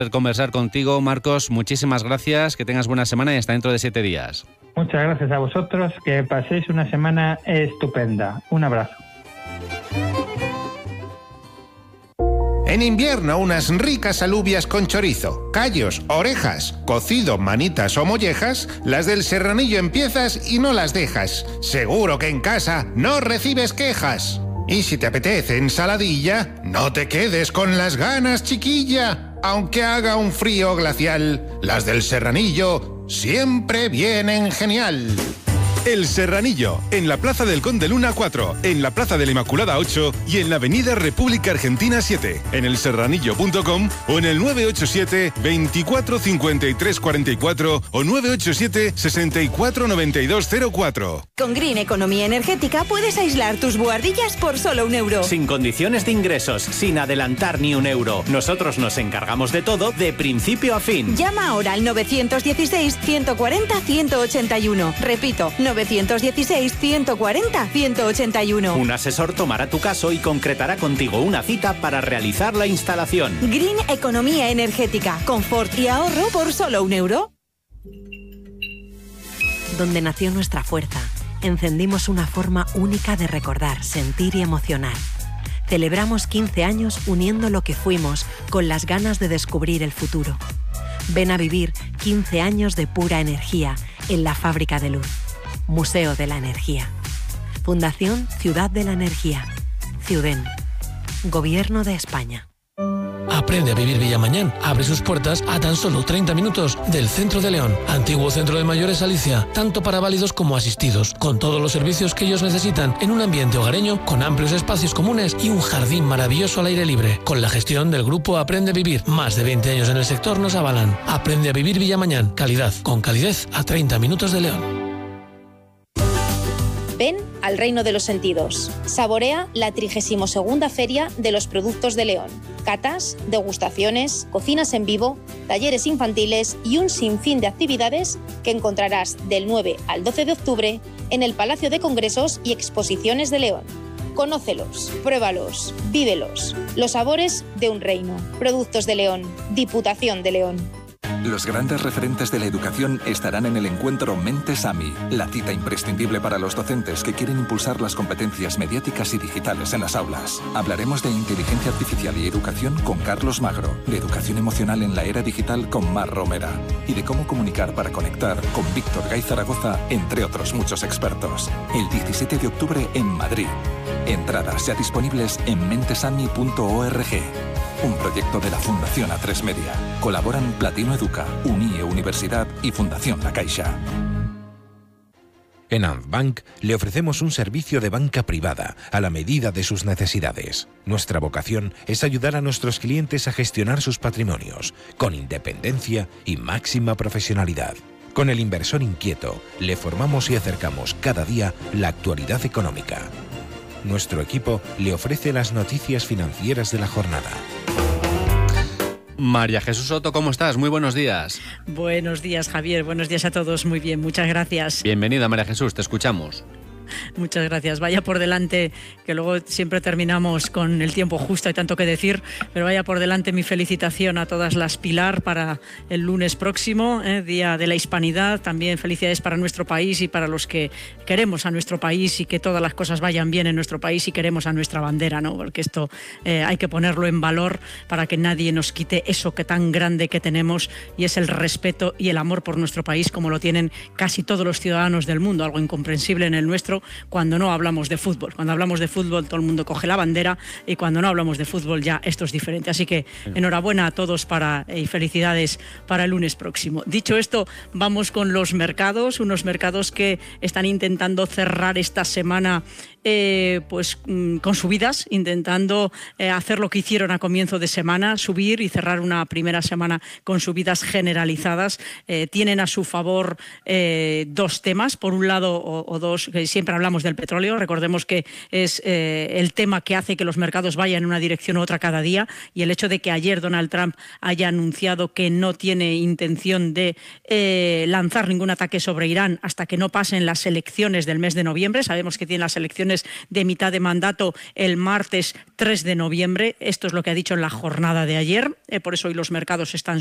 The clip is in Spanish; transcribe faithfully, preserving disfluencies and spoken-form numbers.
conversar contigo, Marcos. Muchísimas gracias, que tengas buena semana y hasta dentro de siete días. Muchas gracias a vosotros, que paséis una semana estupenda. Un abrazo. En invierno, unas ricas alubias con chorizo, callos, orejas, cocido, manitas o mollejas, las del Serranillo empiezas y no las dejas. Seguro que en casa no recibes quejas. Y si te apetece ensaladilla, no te quedes con las ganas, chiquilla. Aunque haga un frío glacial, las del Serranillo siempre vienen genial. El Serranillo, en la Plaza del Conde Luna cuatro, en la Plaza de la Inmaculada ocho y en la Avenida República Argentina siete, en el serranillo punto com o en el nueve ocho siete, veinticuatro, cincuenta y tres, cuarenta y cuatro o nueve ocho siete, sesenta y cuatro, noventa y dos cero cuatro. Con Green Economía Energética puedes aislar tus buhardillas por solo un euro. Sin condiciones de ingresos, sin adelantar ni un euro. Nosotros nos encargamos de todo, de principio a fin. Llama ahora al novecientos dieciséis, ciento cuarenta, ciento ochenta y uno. Repito, novecientos dieciséis, ciento cuarenta, ciento ochenta y uno. Un asesor tomará tu caso y concretará contigo una cita para realizar la instalación. Green Economía Energética. Confort y ahorro por solo un euro. Donde nació nuestra fuerza, encendimos una forma única de recordar, sentir y emocionar. Celebramos quince años uniendo lo que fuimos con las ganas de descubrir el futuro. Ven a vivir quince años de pura energía en la Fábrica de Luz. Museo de la Energía. Fundación Ciudad de la Energía. Ciuden. Gobierno de España. Aprende a vivir Villamañán. Abre sus puertas a tan solo treinta minutos del centro de León. Antiguo centro de mayores Alicia, tanto para válidos como asistidos, con todos los servicios que ellos necesitan en un ambiente hogareño, con amplios espacios comunes y un jardín maravilloso al aire libre. Con la gestión del grupo Aprende a Vivir, más de veinte años en el sector nos avalan. Aprende a vivir Villamañán. Calidad, con calidez a treinta minutos de León. Ven al Reino de los Sentidos. Saborea la trigésima segunda Feria de los Productos de León. Catas, degustaciones, cocinas en vivo, talleres infantiles y un sinfín de actividades que encontrarás del nueve al doce de octubre en el Palacio de Congresos y Exposiciones de León. Conócelos, pruébalos, vívelos. Los sabores de un reino. Productos de León. Diputación de León. Los grandes referentes de la educación estarán en el encuentro Mentes A M I, la cita imprescindible para los docentes que quieren impulsar las competencias mediáticas y digitales en las aulas. Hablaremos de inteligencia artificial y educación con Carlos Magro, de educación emocional en la era digital con Mar Romera y de cómo comunicar para conectar con Víctor Gay Zaragoza, entre otros muchos expertos. El diecisiete de octubre en Madrid. Entradas ya disponibles en mentesami punto org. Un proyecto de la Fundación A tres Media. Colaboran Platino Educa, Unie Universidad y Fundación La Caixa. En Antbank le ofrecemos un servicio de banca privada a la medida de sus necesidades. Nuestra vocación es ayudar a nuestros clientes a gestionar sus patrimonios con independencia y máxima profesionalidad. Con el inversor inquieto le formamos y acercamos cada día la actualidad económica. Nuestro equipo le ofrece las noticias financieras de la jornada. María Jesús Soto, ¿cómo estás? Muy buenos días. Buenos días, Javier. Buenos días a todos. Muy bien, muchas gracias. Bienvenida, María Jesús, te escuchamos. Muchas gracias. Vaya por delante, que luego siempre terminamos con el tiempo justo, hay tanto que decir, pero vaya por delante mi felicitación a todas las Pilar para el lunes próximo, eh, Día de la Hispanidad. También felicidades para nuestro país y para los que queremos a nuestro país y que todas las cosas vayan bien en nuestro país y queremos a nuestra bandera, ¿no? Porque esto eh, hay que ponerlo en valor para que nadie nos quite eso que tan grande que tenemos, y es el respeto y el amor por nuestro país, como lo tienen casi todos los ciudadanos del mundo, algo incomprensible en el nuestro cuando no hablamos de fútbol. Cuando hablamos de fútbol todo el mundo coge la bandera, y cuando no hablamos de fútbol ya esto es diferente. Así que enhorabuena a todos para, y felicidades para el lunes próximo. Dicho esto, vamos con los mercados, unos mercados que están intentando cerrar esta semana Eh, pues mm, con subidas, intentando eh, hacer lo que hicieron a comienzo de semana, subir y cerrar una primera semana con subidas generalizadas. Eh, tienen a su favor eh, dos temas, por un lado, o, o dos que siempre siempre hablamos del petróleo, recordemos que es eh, el tema que hace que los mercados vayan en una dirección u otra cada día, y el hecho de que ayer Donald Trump haya anunciado que no tiene intención de eh, lanzar ningún ataque sobre Irán hasta que no pasen las elecciones del mes de noviembre. Sabemos que tiene las elecciones de mitad de mandato el martes tres de noviembre. Esto es lo que ha dicho en la jornada de ayer, eh, por eso hoy los mercados están